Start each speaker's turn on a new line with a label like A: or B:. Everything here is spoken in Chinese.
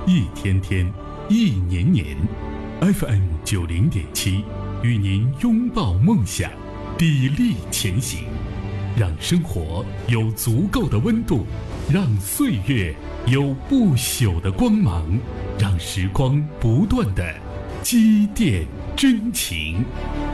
A: 一天天，一年年。FM 90.7，与您拥抱梦想，砥砺前行，让生活有足够的温度，让岁月有不朽的光芒，让时光不断的积淀真情。